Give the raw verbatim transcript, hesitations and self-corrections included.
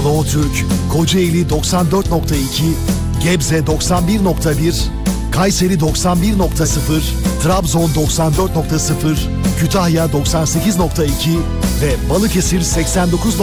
Slow Türk, Kocaeli doksan dört nokta iki, Gebze doksan bir nokta bir, Kayseri doksan bir nokta sıfır, Trabzon doksan dört nokta sıfır, Kütahya doksan sekiz nokta iki ve Balıkesir seksen dokuz